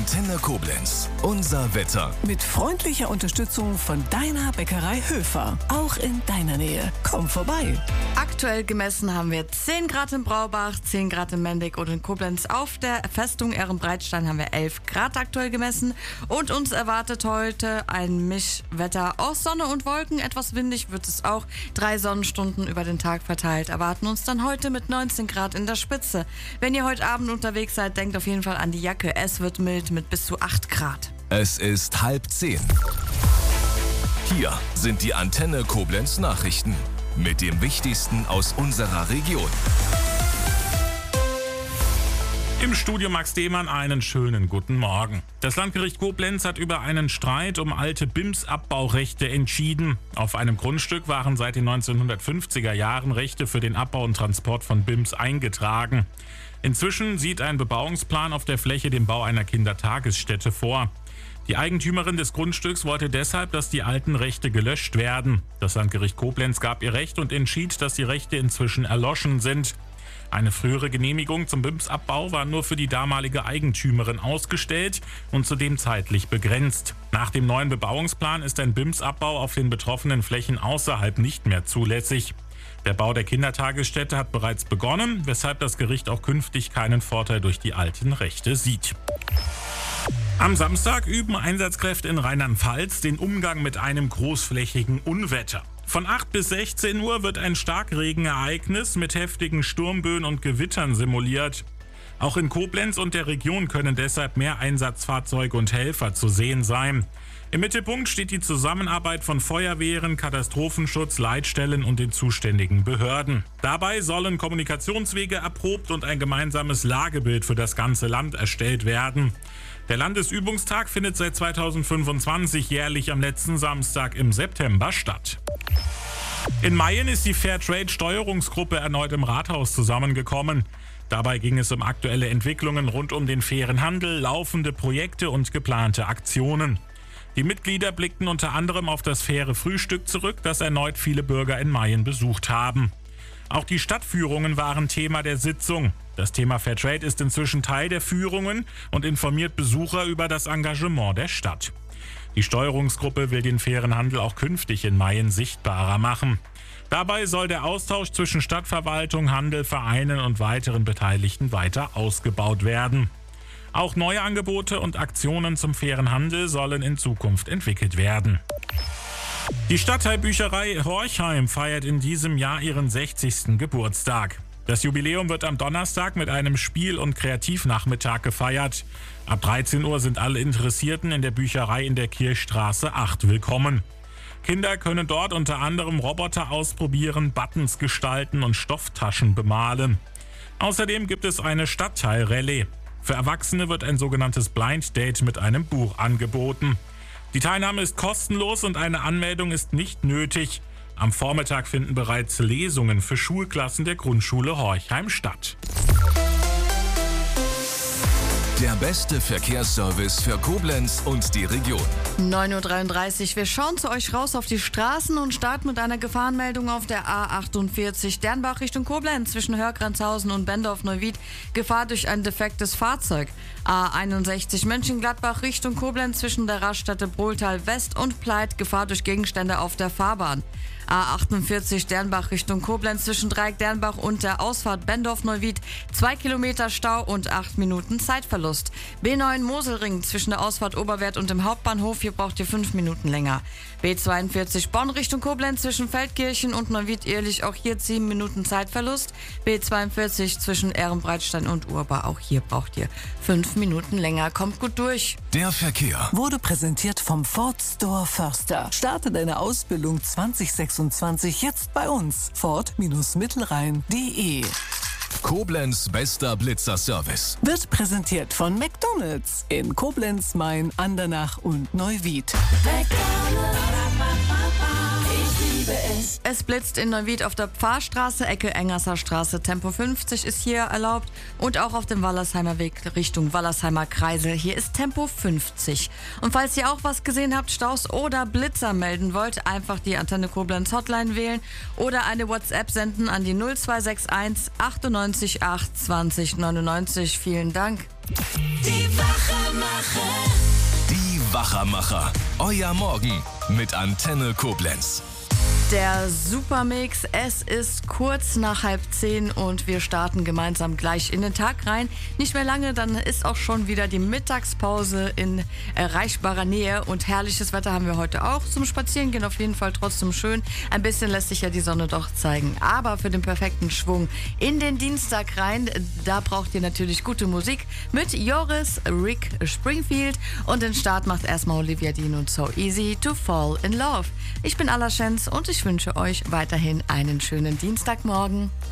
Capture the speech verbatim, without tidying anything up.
Antenne Koblenz. Unser Wetter. Mit freundlicher Unterstützung von deiner Bäckerei Höfer. Auch in deiner Nähe. Komm vorbei. Aktuell gemessen haben wir zehn Grad in Braubach, zehn Grad in Mendig und in Koblenz. Auf der Festung Ehrenbreitstein haben wir elf Grad aktuell gemessen. Und uns erwartet heute ein Mischwetter aus Sonne und Wolken. Etwas windig wird es auch. Drei Sonnenstunden über den Tag verteilt erwarten uns dann heute mit neunzehn Grad in der Spitze. Wenn ihr heute Abend unterwegs seid, denkt auf jeden Fall an die Jacke. Es wird mild mit bis zu acht Grad. Es ist halb zehn. Hier sind die Antenne Koblenz Nachrichten mit dem Wichtigsten aus unserer Region. Im Studio Max Demann einen schönen guten Morgen. Das Landgericht Koblenz hat über einen Streit um alte B I M S-Abbaurechte entschieden. Auf einem Grundstück waren seit den neunzehnhundertfünfziger Jahren Rechte für den Abbau und Transport von B I M S eingetragen. Inzwischen sieht ein Bebauungsplan auf der Fläche den Bau einer Kindertagesstätte vor. Die Eigentümerin des Grundstücks wollte deshalb, dass die alten Rechte gelöscht werden. Das Landgericht Koblenz gab ihr Recht und entschied, dass die Rechte inzwischen erloschen sind. Eine frühere Genehmigung zum B I M S-Abbau war nur für die damalige Eigentümerin ausgestellt und zudem zeitlich begrenzt. Nach dem neuen Bebauungsplan ist ein B I M S-Abbau auf den betroffenen Flächen außerhalb nicht mehr zulässig. Der Bau der Kindertagesstätte hat bereits begonnen, weshalb das Gericht auch künftig keinen Vorteil durch die alten Rechte sieht. Am Samstag üben Einsatzkräfte in Rheinland-Pfalz den Umgang mit einem großflächigen Unwetter. Von acht bis sechzehn Uhr wird ein Starkregenereignis mit heftigen Sturmböen und Gewittern simuliert. Auch in Koblenz und der Region können deshalb mehr Einsatzfahrzeuge und Helfer zu sehen sein. Im Mittelpunkt steht die Zusammenarbeit von Feuerwehren, Katastrophenschutz, Leitstellen und den zuständigen Behörden. Dabei sollen Kommunikationswege erprobt und ein gemeinsames Lagebild für das ganze Land erstellt werden. Der Landesübungstag findet seit zweitausendfünfundzwanzig jährlich am letzten Samstag im September statt. In Mayen ist die Fairtrade-Steuerungsgruppe erneut im Rathaus zusammengekommen. Dabei ging es um aktuelle Entwicklungen rund um den fairen Handel, laufende Projekte und geplante Aktionen. Die Mitglieder blickten unter anderem auf das faire Frühstück zurück, das erneut viele Bürger in Mayen besucht haben. Auch die Stadtführungen waren Thema der Sitzung. Das Thema Fairtrade ist inzwischen Teil der Führungen und informiert Besucher über das Engagement der Stadt. Die Steuerungsgruppe will den fairen Handel auch künftig in Mayen sichtbarer machen. Dabei soll der Austausch zwischen Stadtverwaltung, Handel, Vereinen und weiteren Beteiligten weiter ausgebaut werden. Auch neue Angebote und Aktionen zum fairen Handel sollen in Zukunft entwickelt werden. Die Stadtteilbücherei Horchheim feiert in diesem Jahr ihren sechzigsten Geburtstag. Das Jubiläum wird am Donnerstag mit einem Spiel- und Kreativnachmittag gefeiert. Ab dreizehn Uhr sind alle Interessierten in der Bücherei in der Kirchstraße acht willkommen. Kinder können dort unter anderem Roboter ausprobieren, Buttons gestalten und Stofftaschen bemalen. Außerdem gibt es eine Stadtteilrallye. Für Erwachsene wird ein sogenanntes Blind Date mit einem Buch angeboten. Die Teilnahme ist kostenlos und eine Anmeldung ist nicht nötig. Am Vormittag finden bereits Lesungen für Schulklassen der Grundschule Horchheim statt. Der beste Verkehrsservice für Koblenz und die Region. neun Uhr dreiunddreißig. Wir schauen zu euch raus auf die Straßen und starten mit einer Gefahrenmeldung auf der A achtundvierzig Dernbach Richtung Koblenz zwischen Hörgrenzhausen und Bendorf-Neuwied. Gefahr durch ein defektes Fahrzeug. A einundsechzig Mönchengladbach Richtung Koblenz zwischen der Raststätte Brohltal West und Pleit. Gefahr durch Gegenstände auf der Fahrbahn. A achtundvierzig Dernbach Richtung Koblenz zwischen Dreieck Dernbach und der Ausfahrt Bendorf-Neuwied. Zwei Kilometer Stau und acht Minuten Zeitverlust. B neun Moselring zwischen der Ausfahrt Oberwert und dem Hauptbahnhof. Hier braucht ihr fünf Minuten länger. B zweiundvierzig Bonn Richtung Koblenz zwischen Feldkirchen und Neuwied-Ehrlich. Auch hier sieben Minuten Zeitverlust. B zweiundvierzig zwischen Ehrenbreitstein und Urbar. Auch hier braucht ihr fünf Minuten länger. Kommt gut durch. Der Verkehr Wurde präsentiert vom Ford Store Förster. Starte deine Ausbildung zwanzig sechsundzwanzig jetzt bei uns. Ford-Mittelrhein punkt de. Koblenz bester Blitzer-Service. Wird präsentiert von McDonald's in Koblenz, Main, Andernach und Neuwied. McDonald's, ich liebe es. Es blitzt in Neuwied auf der Pfarrstraße, Ecke Engerser Straße. Tempo fünfzig ist hier erlaubt und auch auf dem Wallersheimer Weg Richtung Wallersheimer Kreisel. Hier ist Tempo fünfzig. Und falls ihr auch was gesehen habt, Staus oder Blitzer melden wollt, einfach die Antenne Koblenz Hotline wählen oder eine WhatsApp senden an die null zwei sechs eins achtundneunzig acht zwanzig neunundneunzig. Vielen Dank. Die Wachermacher. Die Wachermacher. Euer Morgen mit Antenne Koblenz. Der Supermix, es ist kurz nach halb zehn und wir starten gemeinsam gleich in den Tag rein. Nicht mehr lange, dann ist auch schon wieder die Mittagspause in erreichbarer Nähe und herrliches Wetter haben wir heute auch. Zum Spazierengehen auf jeden Fall trotzdem schön. Ein bisschen lässt sich ja die Sonne doch zeigen. Aber für den perfekten Schwung in den Dienstag rein, da braucht ihr natürlich gute Musik mit Joris, Rick Springfield und den Start macht erstmal Olivia Dean und So Easy to Fall in Love. Ich bin Alla Schenz und ich wünsche euch weiterhin einen schönen Dienstagmorgen.